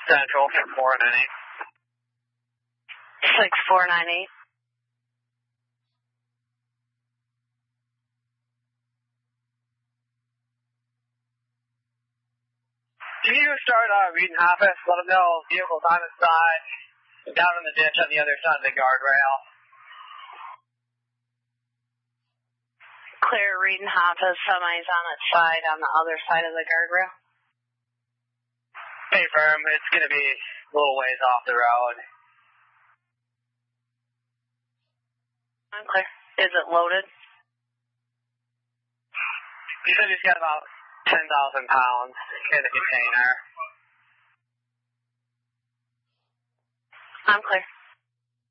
Central for 498. 6498. Can you start reading office? Let them know vehicles on the side, down in the ditch on the other side of the guardrail. Clear, reading office, semis on its side on the other side of the guardrail. Hey, firm, it's going to be a little ways off the road. I'm clear. Is it loaded? He said he's got about 10,000 pounds in the container. I'm clear.